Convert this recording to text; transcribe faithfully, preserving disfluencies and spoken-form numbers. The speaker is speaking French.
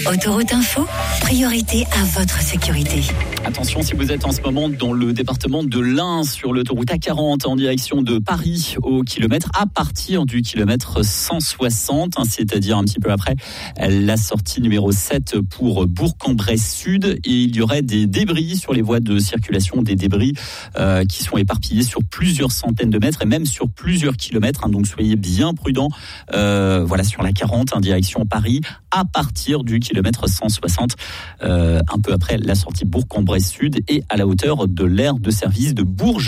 Autoroute Info, priorité à votre sécurité. Attention, si vous êtes en ce moment dans le département de l'Ain sur l'autoroute A quarante en direction de Paris au kilomètre, à partir du kilomètre cent soixante, hein, c'est-à-dire un petit peu après la sortie numéro sept pour Bourg-en-Bresse Sud, et il y aurait des débris sur les voies de circulation, des débris euh, qui sont éparpillés sur plusieurs centaines de mètres et même sur plusieurs kilomètres, hein, donc soyez bien prudents euh, voilà, sur la quarante en direction Paris à partir du kilomètre cent soixante, euh, un peu après la sortie Bourg-en-Bresse Sud et à la hauteur de l'aire de service de Bourges.